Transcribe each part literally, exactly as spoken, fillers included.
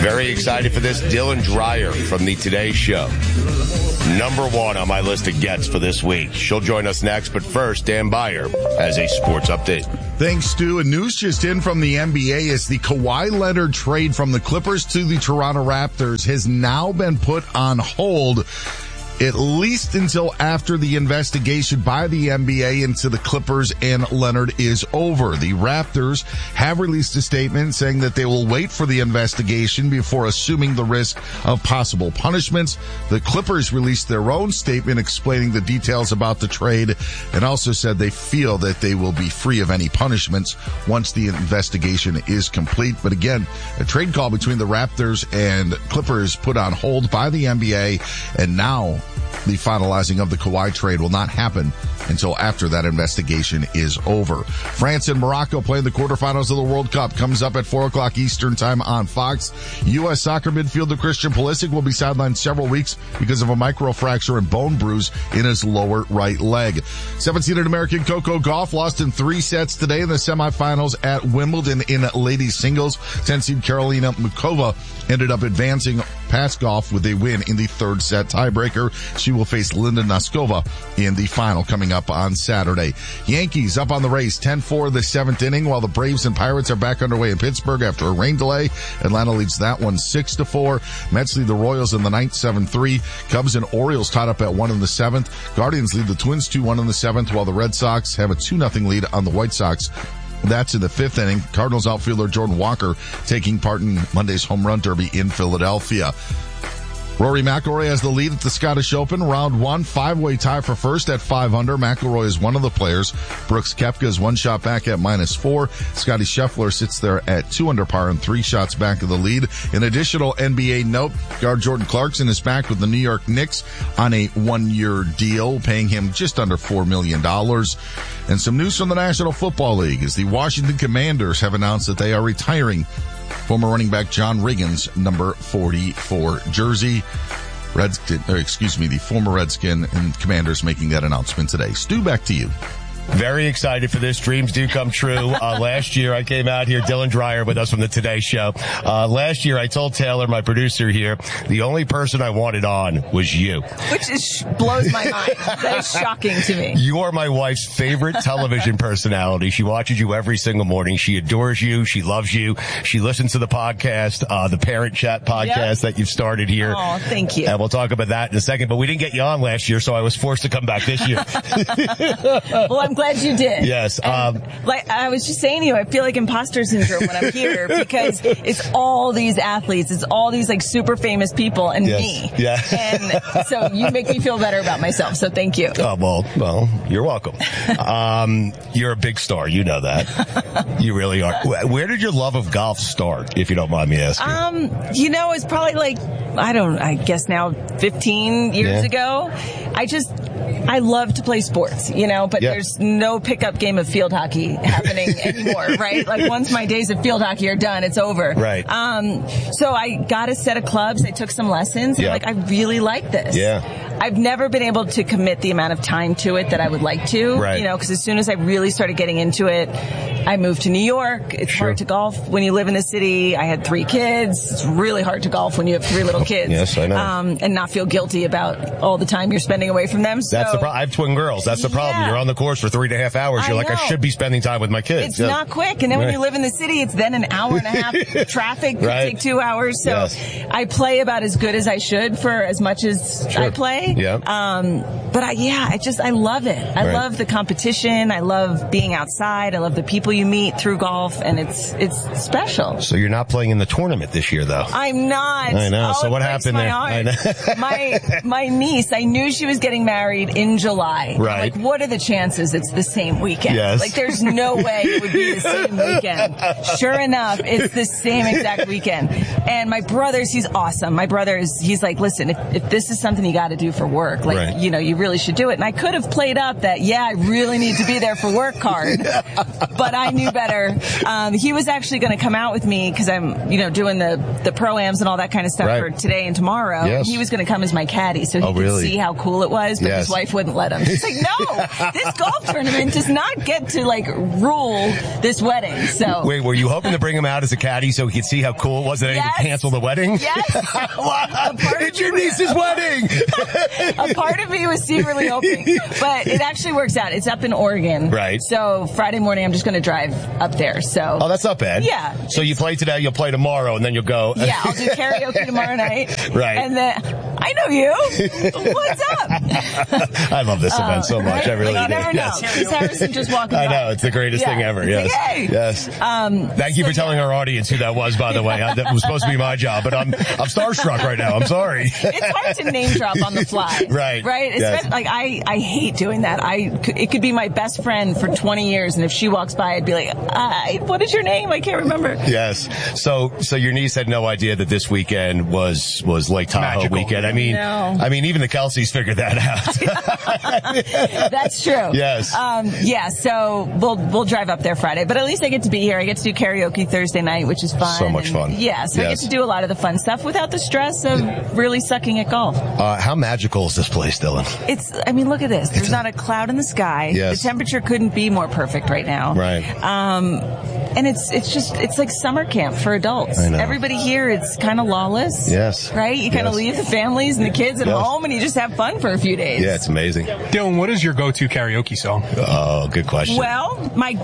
Very excited for this. Dylan Dreyer from the Today Show. Number one on my list of gets for this week. She'll join us next, but first, Dan Beyer has a sports update. Thanks, Stu. And news just in from the N B A is the Kawhi Leonard trade from the Clippers to the Toronto Raptors has now been put on hold, at least until after the investigation by the N B A into the Clippers and Leonard is over. The Raptors have released a statement saying that they will wait for the investigation before assuming the risk of possible punishments. The Clippers released their own statement explaining the details about the trade and also said they feel that they will be free of any punishments once the investigation is complete. But again, a trade call between the Raptors and Clippers put on hold by the N B A, and now the finalizing of the Kawhi trade will not happen until after that investigation is over. France and Morocco playing the quarterfinals of the World Cup comes up at four o'clock Eastern time on Fox. U S soccer midfielder Christian Pulisic will be sidelined several weeks because of a microfracture and bone bruise in his lower right leg. seventeen-year American Coco Gauff lost in three sets today in the semifinals at Wimbledon in ladies singles. ten-seed Karolina Mukova ended up advancing past Gauff with a win in the third set tiebreaker. She will face Linda Noskova in the final coming up on Saturday. Yankees up on the race, ten four the seventh inning, while the Braves and Pirates are back underway in Pittsburgh after a rain delay. Atlanta leads that one six to four. Mets lead the Royals in the ninth seven three. Cubs and Orioles tied up at one in the seventh. Guardians lead the Twins two one in the seventh, while the Red Sox have a two nothing lead on the White Sox. That's in the fifth inning. Cardinals outfielder Jordan Walker taking part in Monday's home run derby in Philadelphia. Rory McIlroy has the lead at the Scottish Open. Round one, five-way tie for first at five under. McIlroy is one of the players. Brooks Koepka is one shot back at minus four. Scotty Scheffler sits there at two under par and three shots back of the lead. An additional N B A note, guard Jordan Clarkson is back with the New York Knicks on a one-year deal, paying him just under four million dollars. And some news from the National Football League is the Washington Commanders have announced that they are retiring former running back John Riggins' number forty-four jersey. Redskin, or excuse me, the former Redskin and Commanders making that announcement today. Stu, back to you. Very excited for this. Dreams do come true. Uh, last year I came out here, Dylan Dreyer with us from the Today Show. Uh, last year I told Taylor, my producer here, the only person I wanted on was you. Which is, blows my mind. That is shocking to me. You are my wife's favorite television personality. She watches you every single morning. She adores you. She loves you. She listens to the podcast, uh, the Parent Chat podcast yep. that you've started here. Oh, thank you. And we'll talk about that in a second, but we didn't get you on last year, so I was forced to come back this year. Well, I'm glad you did. Yes. Um, like I was just saying to you, I feel like imposter syndrome when I'm here because it's all these athletes, it's all these like super famous people and yes. me. Yeah. And so you make me feel better about myself. So thank you. Oh, well, well, you're welcome. Um, you're a big star. You know that. You really are. Where did your love of golf start, if you don't mind me asking? Um, you know, it's probably like, I don't, I guess now fifteen years yeah. ago. I just, I love to play sports, you know, but yeah. there's no pickup game of field hockey happening anymore, right? Like once my days of field hockey are done, it's over. Right. Um, so I got a set of clubs. I took some lessons. Yeah. And like, I really like this. Yeah. I've never been able to commit the amount of time to it that I would like to, right. you know, because as soon as I really started getting into it, I moved to New York. It's sure. hard to golf when you live in the city. I had three kids. It's really hard to golf when you have three little kids. Yes, I know. Um, and not feel guilty about all the time you're spending away from them. So, That's the problem. I have twin girls. That's the problem. Yeah. You're on the course for three and a half hours. You're I like, know. I should be spending time with my kids. It's yeah. not quick. And then right. when you live in the city, it's then an hour and a half. Traffic could right. take two hours. So yes. I play about as good as I should for as much as sure. I play. Yeah. Um, but I, yeah, I just, I love it. I right. love the competition. I love being outside. I love the people you meet through golf, and it's, it's special. So you're not playing in the tournament this year, though. I'm not. I know. Oh, so it what breaks happened my there? Heart. I know. my, my niece, I knew she was getting married in July. Right. Like, what are the chances it's the same weekend? Yes. Like, there's no way it would be the same weekend. Sure enough, it's the same exact weekend. And my brother's, he's awesome. My brother is, he's like, listen, if, if this is something you got to do for work, like, right. you know, you really should do it. And I could have played up that, yeah, I really need to be there for work card. But I knew better. Um, he was actually going to come out with me because I'm, you know, doing the, the pro-ams and all that kind of stuff right. for today and tomorrow. Yes. He was going to come as my caddy so he oh, could really? see how cool it was, but yes. his wife wouldn't let him. She's like, no, this golf tournament does not get to, like, rule this wedding. So Wait, were you hoping to bring him out as a caddy so he could see how cool it was that I yes. didn't cancel the wedding? Yes. Wow. It's your niece's wedding. A part of me was secretly hoping, but it actually works out. It's up in Oregon. Right. So Friday morning, I'm just going to drive up there. So. Oh, that's not bad. Yeah. So you play today, you'll play tomorrow, and then you'll go. Yeah, I'll do karaoke tomorrow night. Right. And then, I know you. What's up? I love this event uh, so much. Right? I really like, do. You never know. Yes. It's Harrison just walking by. I know. It's the greatest yeah. thing ever. Yes. Like, hey. Yes. Um, Thank you so, for telling yeah. our audience who that was, by the way. I, that was supposed to be my job, but I'm, I'm starstruck right now. I'm sorry. It's hard to name drop on the fly. Right. Right? Yes. Especially, like, I, I hate doing that. I, it could be my best friend for twenty years, and if she walks by, I'd be like, I, what is your name? I can't remember. Yes. So, so your niece had no idea that this weekend was, was Lake Tahoe Magical. weekend. I mean, no. I mean, even the Kelseys figured that out. That's true. Yes. Um, yeah, so we'll, we'll drive up there Friday, but at least I get to be here. I get to do karaoke Thursday night, which is fun. So much and, fun. Yeah, so yes. I get to do a lot of the fun stuff without the stress of really sucking at golf. Uh, how magical is this place, Dylan? It's, I mean, look at this. There's It's not a cloud in the sky. Yes. The temperature couldn't be more perfect right now. Right. Um, and it's, it's just, it's like summer camp for adults. I know. Everybody here, it's kind of lawless. Yes. Right? You kind of Yes. leave the families and the kids at Yes. home and you just have fun for a few days. Yeah, it's amazing. Dylan, what is your go-to karaoke song? Oh, good question. Well, my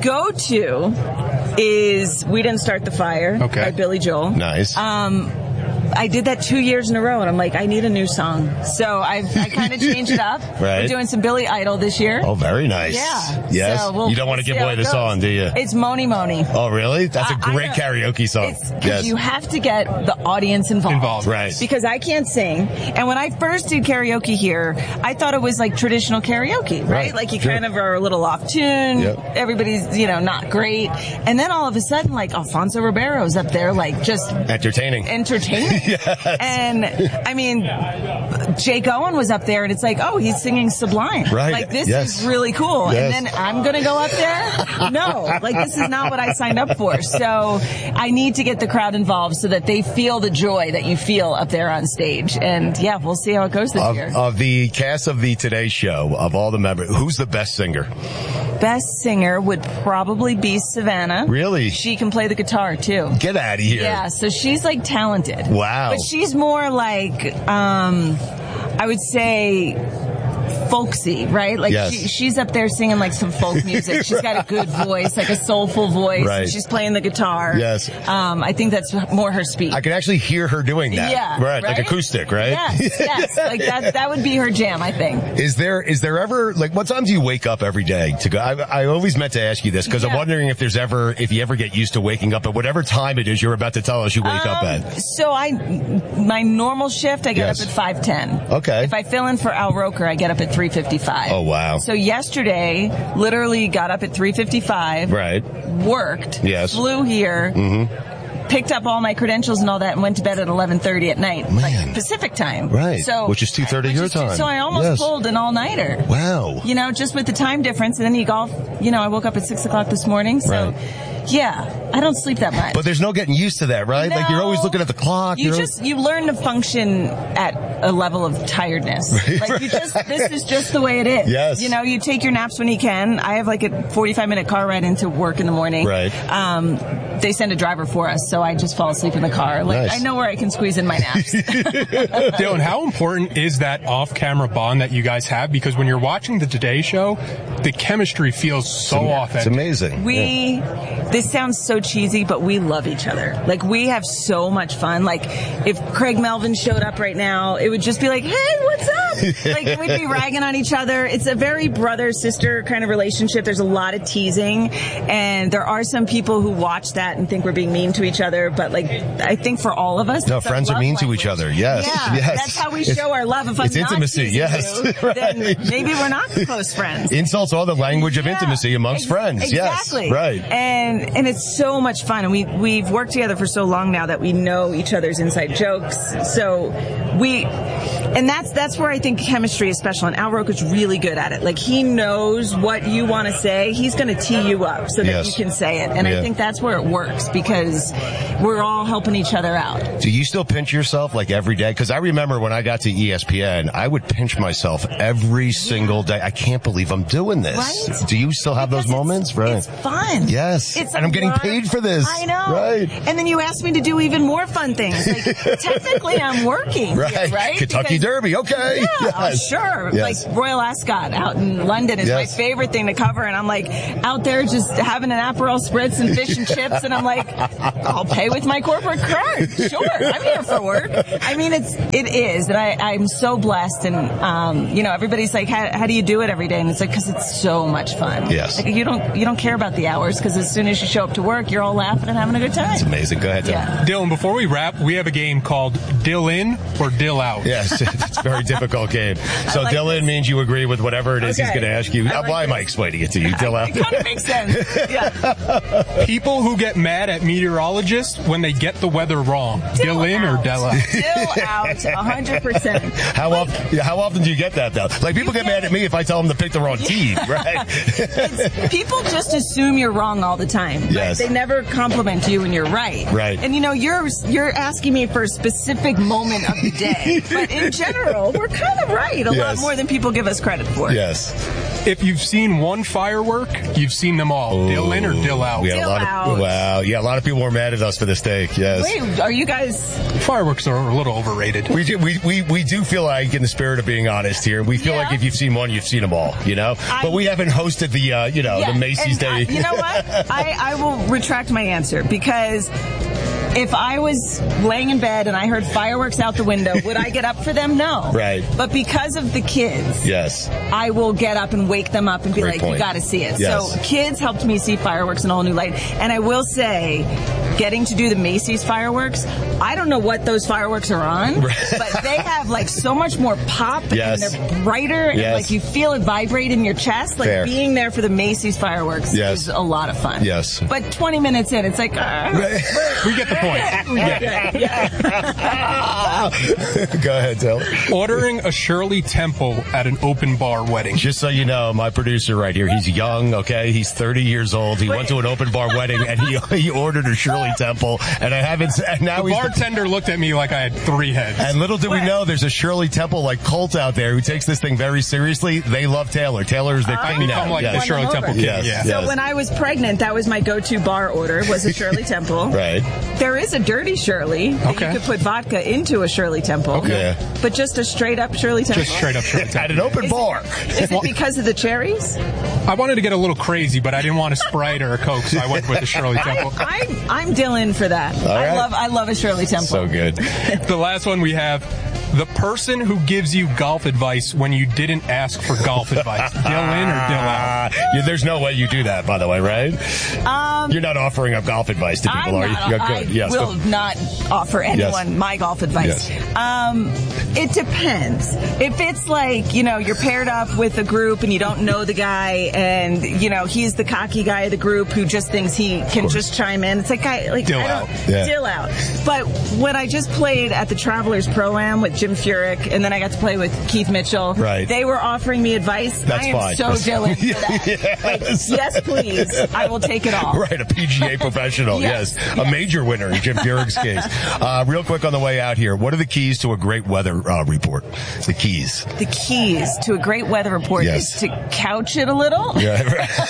go-to is We Didn't Start the Fire Okay. by Billy Joel. Nice. Um, I did that two years in a row, and I'm like, I need a new song. So I've, I kind of changed it up. Right. We're doing some Billy Idol this year. Oh, very nice. Yeah. Yes. So we'll, you don't want to we'll give see away how the it goes. song, do you? It's Moni Moni. Oh, really? That's a I- I great know. karaoke song. It's 'cause Yes. you have to get the audience involved. Involved. Right. Because I can't sing. And when I first did karaoke here, I thought it was like traditional karaoke, right? Right. Like you Sure. kind of are a little off tune. Yep. Everybody's, you know, not great. And then all of a sudden, like Alfonso Ribeiro's up there, like just Entertaining. entertaining. Yes. And I mean, Jake Owen was up there and it's like, oh, he's singing Sublime. Right. Like this Yes. is really cool. Yes. And then I'm going to go up there? No, like this is not what I signed up for. So I need to get the crowd involved so that they feel the joy that you feel up there on stage. And yeah, we'll see how it goes this Of, year. of the cast of the Today Show, of all the members, who's the best singer? Best singer would probably be Savannah. Really? She can play the guitar too. Get out of here. Yeah, so she's like talented. Wow. But she's more like, um, I would say folksy, right? Like Yes. she, she's up there singing like some folk music. She's got a good voice, like a soulful voice. Right. And she's playing the guitar. Yes. Um, I think that's more her speed. I can actually hear her doing that. Yeah. Right. Like acoustic, right? Yes, yes. Like that, that would be her jam, I think. Is there, is there ever, like, what time do you wake up every day to go? I, I always meant to ask you this because I'm Yeah. wondering if there's ever, if you ever get used to waking up at whatever time it is you're about to tell us you wake up Um, at. So I, my normal shift, I get Yes. up at five ten. Okay. If I fill in for Al Roker, I get up at three fifty-five. Oh, wow. So yesterday, literally got up at three fifty-five. Right. Worked. Yes. Flew here. Mm-hmm. Picked up all my credentials and all that and went to bed at eleven thirty at night. Man. Like Pacific time. Right. So, Which is two thirty which your is- time. So I almost Yes. pulled an all-nighter. Wow. You know, just with the time difference. And then you golf, you know, I woke up at six o'clock this morning. So, Right. yeah, I don't sleep that much. But there's no getting used to that, right? Like you're always No. looking at the clock. You you're just, you learn to function at a level of tiredness. Like you just, this is just the way it is. Yes. You know, you take your naps when you can. I have like a forty-five minute car ride into work in the morning. Right. Um, they send a driver for us, so I just fall asleep in the car. Like Nice. I know where I can squeeze in my naps. Dylan, how important is that off-camera bond that you guys have? Because when you're watching the Today Show, the chemistry feels so It's authentic. amazing. We, this sounds so cheesy, but we love each other. Like we have so much fun. Like if Craig Melvin showed up right now, it would just be like, hey, what's up? Like we'd be ragging on each other. It's a very brother-sister kind of relationship. There's a lot of teasing, and there are some people who watch that and think we're being mean to each other. But like, I think for all of us, No, that's our friends are love mean to language. each other. Yes. Yeah, Yes. that's how we It's- show our love. If I'm it's not intimacy, teasing yes. you, then Right. maybe we're not close friends. Insults are the language of Yeah, intimacy amongst ex- friends. Exactly. Yes. Right. And and it's so so much fun, and we we've worked together for so long now that we know each other's inside jokes. So we, and that's that's where I think chemistry is special. And Al Roker's really good at it. Like, he knows what you want to say. He's going to tee you up so that Yes. you can say it. And Yeah. I think that's where it works, because we're all helping each other out. Do you still pinch yourself like every day? Because I remember when I got to E S P N, I would pinch myself every single day. I can't believe I'm doing this. Right? Do you still have Because those moments? It's, Right. it's fun. Yes. It's And I'm a getting lot paid of- for this. I know. Right. And then you asked me to do even more fun things. Like, technically, I'm working. Right. Here, right? Kentucky Because- Derby. Okay. Yeah, oh, Yes. sure. Yes. Like Royal Ascot out in London is my Yes. favorite thing to cover, and I'm like out there just having an Aperol spritz and fish and chips, and I'm like, I'll pay with my corporate card. Sure, I'm here for work. I mean, it's it is, and I I'm so blessed, and um, you know, everybody's like, how, how do you do it every day? And it's like, because it's so much fun. Yes. Like, you don't you don't care about the hours, because as soon as you show up to work, you're all laughing and having a good time. It's amazing. Go ahead, Tim. Yeah. Dylan, before we wrap, we have a game called Dill In or Dill Out. Yes, it's a very difficult game. So like Dylan this. means you agree with whatever it is he's Okay. going to ask you. I Uh, like Why am I this. explaining it to you, Dylan? It kind of makes sense. Yeah. People who get mad at meteorologists when they get the weather wrong. Dill in or out. Dill out? Dill out, one hundred percent. How often? Yeah, how often do you get that though? Like, people get mad at me if I tell them to pick the wrong team, right? People just assume you're wrong all the time. but Yes. They never compliment you when you're right. Right. And you know, you're you're asking me for a specific moment of the day. But in general, we're kind of right a lot Yes. more than people give us credit for. Yes. If you've seen one firework, you've seen them all. Dill in or Dill out? We had a Dill lot out. of wow. Yeah, a lot of people were mad at us for this take. Yes. Wait, are you guys... Fireworks are a little overrated. We do, we, we, we do feel like, in the spirit of being honest here, we feel Yeah. like if you've seen one, you've seen them all, you know? I- but we haven't hosted the, uh, you know, Yeah, the Macy's and I- Day. you know what? I, I will retract my answer, because if I was laying in bed and I heard fireworks out the window, would I get up for them? No. Right. But because of the kids, Yes. I will get up and wake them up and be Great like, point. you got to see it. Yes. So kids helped me see fireworks in a whole new light. And I will say, getting to do the Macy's fireworks, I don't know what those fireworks are on, but they have like so much more pop Yes. and they're brighter and Yes. like you feel it vibrate in your chest. Like Fair. being there for the Macy's fireworks Yes. is a lot of fun. Yes. But twenty minutes in, it's like, uh, We get the point. yeah, yeah. Go ahead, Del. Ordering a Shirley Temple at an open bar wedding. Just so you know, my producer right here, he's young, okay? He's thirty years old. He went to an open bar wedding and he he ordered a Shirley Temple, and I haven't, and now The he's bartender looked at me like I had three heads. And little did we What? know, there's a Shirley Temple like cult out there who takes this thing very seriously. They love Taylor. Taylor is their king now. Become like Yes. the Shirley Won them Temple over. king. Yes. Yeah. Yeah. So when I was pregnant, that was my go-to bar order, was a Shirley Temple. Right. There is a dirty Shirley that Okay. you could put vodka into a Shirley Temple. Okay. Yeah. But just a straight up Shirley Temple. Just straight up Shirley At Temple. an open Is bar. Is it because of the cherries? I wanted to get a little crazy, but I didn't want a Sprite or a Coke, so I went with the Shirley Temple. I, I'm I'm Dylan for that. right. I love I love a Shirley Temple. So good. The last one we have, the person who gives you golf advice when you didn't ask for golf advice. Dill in or dill out? Uh, yeah, there's no way you do that, by the way, right? Um, You're not offering up golf advice to people, I'm are you? not, You're I good. Yes. will not offer anyone my golf advice. Yes. Um, it depends. If it's like, you know, you're paired up with a group and you don't know the guy and, you know, he's the cocky guy of the group who just thinks he can just chime in. It's like, I, like, Dill I out. don't, Yeah. dill out. But when I just played at the Travelers Pro-Am with Jim Furyk and then I got to play with Keith Mitchell, Right. they were offering me advice. That's I am fine. so Dylan for that. Yes. Like, yes, please. I will take it all. Right, a P G A professional, yes. Yes, A yes. major winner in Jim Furyk's case. Uh, real quick on the way out here, what are the keys to a great weather uh, report? The keys. The keys to a great weather report Yes. is to couch it a little. Yeah.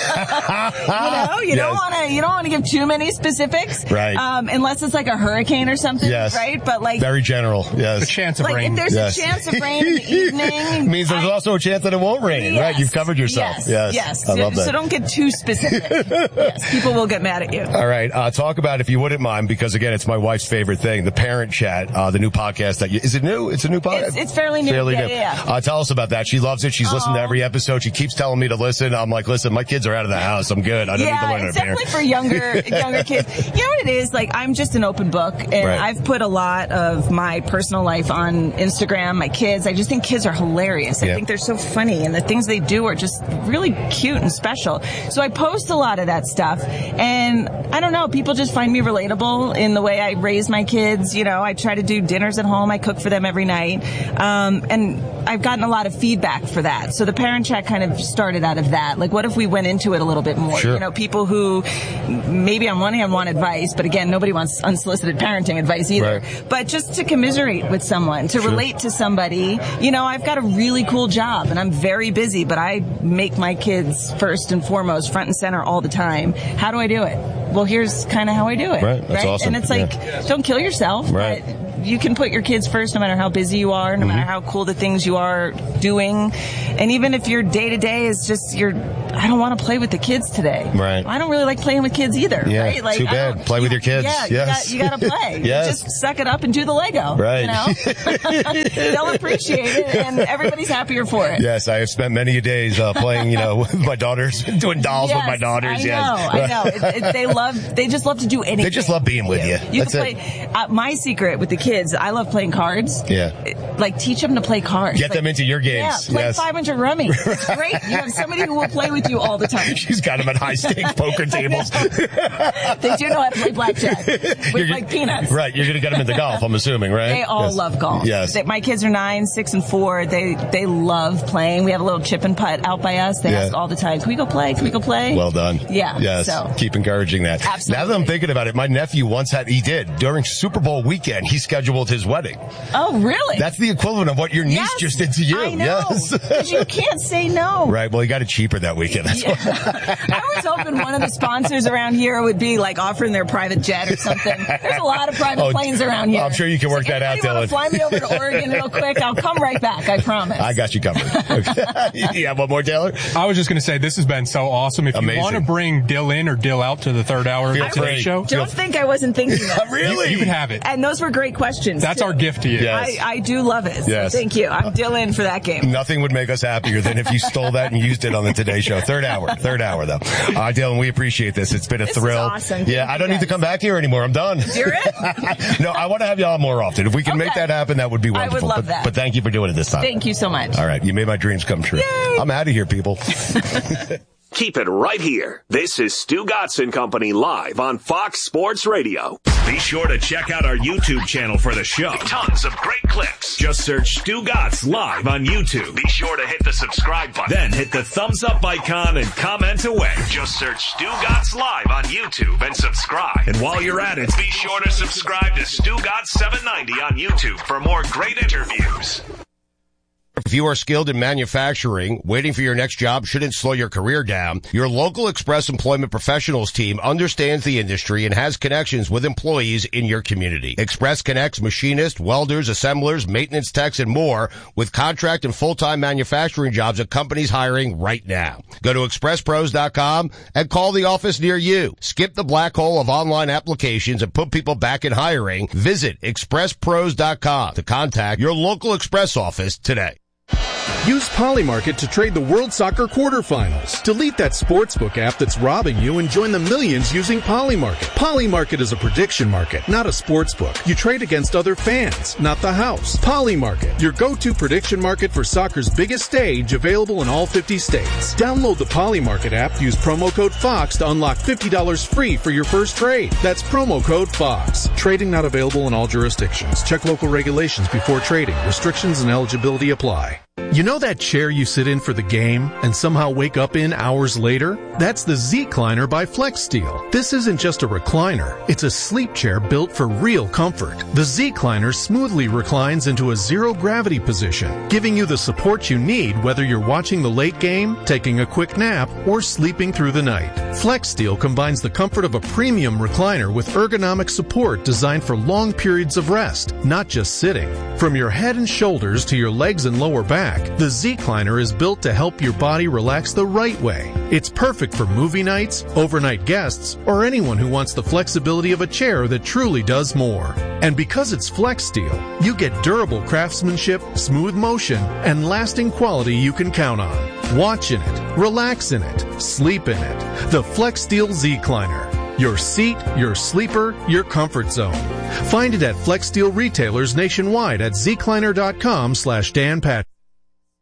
You know, you don't Yes. want to. You don't want to give too many specifics, Right. Um, unless it's like a hurricane or something, Yes. right? But like, Very general, yes. A chance of like rain. if there's Yes. a chance of rain in the evening, means there's I- also a chance that it won't rain, right? Yes. You've covered yourself. Yes, Yes. yes. I love so, that. so don't get too specific. Yes, people will get mad at you. All right, uh, talk about, if you wouldn't mind, because again, it's my wife's favorite thing, the Parent Chat, uh, the new podcast that you, is it new? It's a new podcast? It's- it's fairly new. Fairly Yeah, new. yeah, yeah. Uh, tell us about that. She loves it. She's listened to Aw. every episode. She keeps telling me to listen. I'm like, listen, my kids are out of the house. I'm good. I don't need to Yeah, learn it's how to parent. definitely for younger younger kids. You know what it is? Like, I'm just an open book, and Right. I've put a lot of my personal life on Instagram. My kids, I just think kids are hilarious. I Yeah. think they're so funny, and the things they do are just really cute and special. So I post a lot of that stuff, And I don't know, people just find me relatable in the way I raise my kids. You know, I try to do dinners at home. I cook for them every night. Um, and I've gotten a lot of feedback for that. So the Parent Chat kind of started out of that. Like, what if we went into it a little bit more? Sure. You know, people who maybe on one hand want advice, but again, nobody wants unsolicited parenting advice either. Right. But just to commiserate with someone, to Sure. relate to somebody. You know, I've got a really cool job and I'm very busy, but I make my kids first and foremost, front and center all the time. How do I do it? Well, here's kind of how I do it. Right. That's awesome. And it's like, Yeah. don't kill yourself. Right. But you can put your kids first no matter how busy you are, no mm-hmm. matter how cool the things you are doing. And even if your day to day is just your, I don't want to play with the kids today. Right. I don't really like playing with kids either. Yeah. Right? Like, Too bad. Play with your kids. Yeah. Yes. You got you to play. Yes. You just suck it up and do the Lego. Right. You know? They'll appreciate it and everybody's happier for it. Yes. I have spent many days uh, playing, you know, with my daughters, doing dolls yes, with my daughters. I yes. know. I know. It, it, they love, they just love to do anything. They just love being with you. You That's can it. play, uh, my secret with the kids, I love playing cards. Yeah. Like, teach them to play cards. Get like, them into your Yeah, games. play Yes. five hundred rummy. It's great. You have somebody who will play with you all the time. She's got them at high stakes poker tables. They do know how to play blackjack with You're- like peanuts. Right. You're going to get them into golf, I'm assuming, right? They all Yes. love golf. Yes. They, my kids are nine, six, and four. They they love playing. We have a little chip and putt out by us. They Yeah. ask all the time, "Can we go play? Can we go play?" Well done. Yeah. Yes. So. Keep encouraging that. Absolutely. Now that I'm thinking about it, my nephew once had, he did, during Super Bowl weekend, he scheduled his wedding. Oh, really? That's the equivalent of what your niece Yes, just did to you. I know. Yes. Because you can't say no. Right. Well, he got it cheaper that weekend. That's Yeah. why. I was hoping one of the sponsors around here would be like offering their private jet or something. There's a lot of private Oh, planes around here. I'm sure you can work So that out, if you want Dylan. to fly me over to Oregon real quick, I'll come right back. I promise. I got you covered. Okay. You have one more, Taylor? I was just going to say, this has been so awesome. If Amazing. you want to bring Dill in or Dill out to the third hour Feel of today's free. show, Don't think I wasn't thinking that. Really? you, you can have it. And those were great questions. That's too. our gift to you. Yes. I, I do love it. So Yes. thank you. I'm still in for that game. Nothing would make us happier than if you stole that and used it on the Today Show. Third hour. Third hour, though. Uh, Dylan, we appreciate this. It's been a This is thrill. awesome. Yeah, Thank I you, don't need to guys. come back here anymore. I'm done. You're it? No, I want to have y'all more often. If we can make Okay. that happen, that would be I would wonderful. love but, that. but thank you for doing it this time. Thank you so much. All right. You made my dreams come true. Yay. I'm out of here, people. Keep it right here. This is Stu Gatz and Company live on Fox Sports Radio. Be sure to check out our YouTube channel for the show. Tons of great clips. Just search Stu Gatz live on YouTube. Be sure to hit the subscribe button. Then hit the thumbs up icon and comment away. Just search Stu Gatz live on YouTube and subscribe. And while you're at it, Be sure to subscribe to Stu Gatz seven ninety on YouTube for more great interviews. If you are skilled in manufacturing, waiting for your next job shouldn't slow your career down. Your local Express Employment Professionals team understands the industry and has connections with employees in your community. Express connects machinists, welders, assemblers, maintenance techs, and more with contract and full-time manufacturing jobs at companies hiring right now. Go to express pros dot com and call the office near you. Skip the black hole of online applications and put people back in hiring. Visit express pros dot com to contact your local Express office today. Use Polymarket to trade the World Soccer quarterfinals. Delete that sportsbook app that's robbing you and join the millions using Polymarket. Polymarket is a prediction market, not a sportsbook. You trade against other fans, not the house. Polymarket, your go-to prediction market for soccer's biggest stage, available in all fifty states. Download the Polymarket app, use promo code FOX to unlock fifty dollars free for your first trade. That's promo code FOX. Trading not available in all jurisdictions. Check local regulations before trading. Restrictions and eligibility apply. You know that chair you sit in for the game and somehow wake up in hours later? That's the Z-Cliner by FlexSteel. This isn't just a recliner. It's a sleep chair built for real comfort. The Z-Cliner smoothly reclines into a zero-gravity position, giving you the support you need whether you're watching the late game, taking a quick nap, or sleeping through the night. FlexSteel combines the comfort of a premium recliner with ergonomic support designed for long periods of rest, not just sitting. From your head and shoulders to your legs and lower back, the Z-Cliner is built to help your body relax the right way. It's perfect for movie nights, overnight guests, or anyone who wants the flexibility of a chair that truly does more. And because it's FlexSteel, you get durable craftsmanship, smooth motion, and lasting quality you can count on. Watch in it, relax in it, sleep in it. The FlexSteel Z-Cliner. Your seat, your sleeper, your comfort zone. Find it at FlexSteel retailers nationwide at zcliner dot com slash Dan Pat. This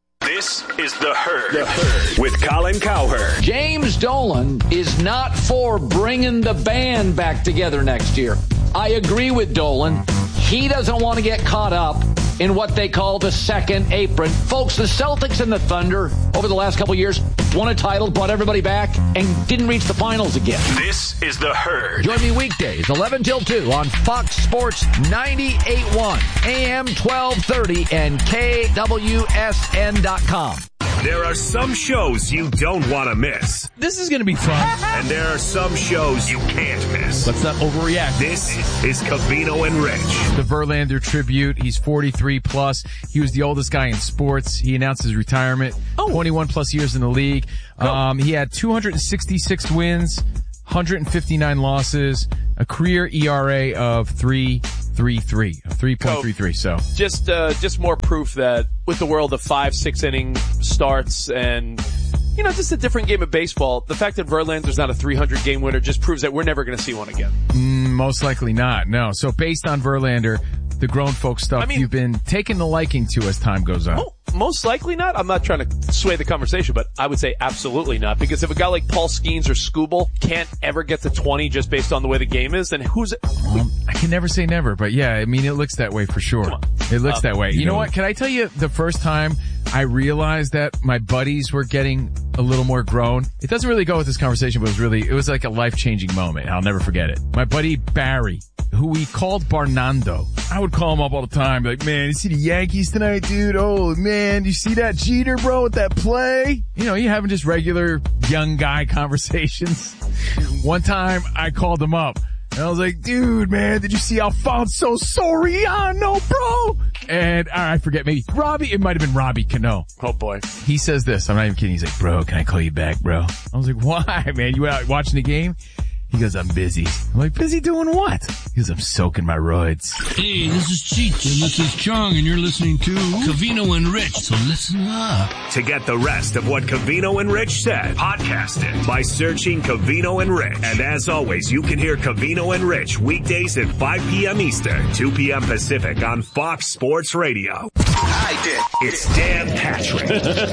This is The Herd, the Herd. With Colin Cowherd. James Dolan is not for bringing the band back together next year. I agree with Dolan. He doesn't want to get caught up in what they call the second apron. Folks, the Celtics and the Thunder over the last couple of years won a title, brought everybody back, and didn't reach the finals again. This is The Herd. Join me weekdays, eleven till two on Fox Sports ninety-eight point one, A M twelve thirty, and K W S N dot com. There are some shows you don't want to miss. This is going to be fun. And there are some shows you can't miss. Let's not overreact. This is Covino and Rich. The Verlander tribute. He's forty-three plus. He was the oldest guy in sports. He announced his retirement. Oh. twenty-one plus years in the league. Oh. Um, he had two hundred sixty-six wins, one hundred fifty-nine losses, a career E R A of three three three, three point three three. So just uh, just more proof that with the world of five, six inning starts and, you know, just a different game of baseball, the fact that Verlander's not a three hundred game winner just proves that we're never going to see one again. Mm, most likely not, no. So based on Verlander, the grown folk stuff, I mean, you've been taking the liking to as time goes on. Oh, most likely not. I'm not trying to sway the conversation, but I would say absolutely not. Because if a guy like Paul Skeens or Skubal can't ever get to twenty just based on the way the game is, then who's it? Um, I can never say never, but yeah, I mean, it looks that way for sure. It looks um, that way. You, you know, know what? Can I tell you the first time I realized that my buddies were getting a little more grown? It doesn't really go with this conversation, but it was really, it was like a life-changing moment. I'll never forget it. My buddy Barry, who we called Barnando. I would call him up all the time, like, man, you see the Yankees tonight, dude? Oh, man, you see that Jeter, bro, with that play? You know, you having just regular young guy conversations. One time, I called him up, and I was like, dude, man, did you see Alfonso Soriano, bro? And, I forget, maybe Robbie, it might have been Robbie Cano. Oh, boy. He says this, I'm not even kidding, he's like, bro, can I call you back, bro? I was like, why, man? You out watching the game? He goes, I'm busy. I'm like, busy doing what? He goes, I'm soaking my roids. Hey, this is Cheech, and this is Chong, and you're listening to Covino and Rich, so listen up. To get the rest of what Covino and Rich said, podcast it by searching Covino and Rich. And as always, you can hear Covino and Rich weekdays at five p.m. Eastern, two p.m. Pacific on Fox Sports Radio. I did. It's Dan Patrick.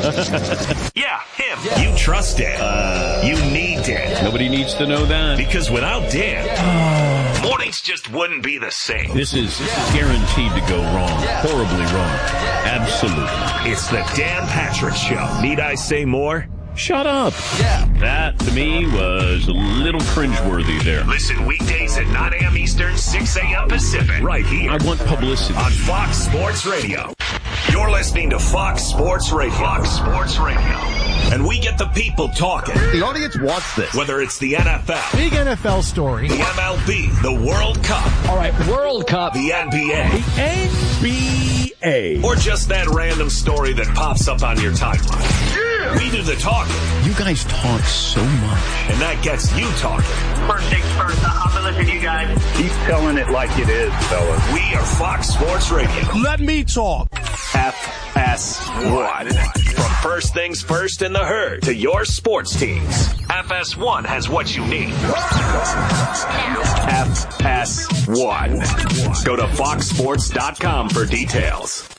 Yeah, him. Yeah. You trust Dan. Uh, you need Dan. Nobody needs to know that. Because without Dan, yeah. mornings just wouldn't be the same. This is, this is guaranteed to go wrong. Yeah. Horribly wrong. Yeah. Absolutely. It's the Dan Patrick Show. Need I say more? Shut up. Yeah. That, to me, was a little cringeworthy there. Listen weekdays at nine a.m. Eastern, six a.m. Pacific. Right here. I want publicity. On Fox Sports Radio. You're listening to Fox Sports Radio. Fox Sports Radio. And we get the people talking. The audience wants this. Whether it's the N F L. Big N F L story. The M L B. The World Cup. All right, World Cup. The N B A. The N B A. Or just that random story that pops up on your timeline. Yeah. We do the talking. You guys talk so much. And that gets you talking. First things first, I'm going to listen to you guys. Keep telling it like it is, fellas. We are Fox Sports Radio. Let me talk. F S one. From first things first in the herd to your sports teams, F S one has what you need. F S one. Go to fox sports dot com for details.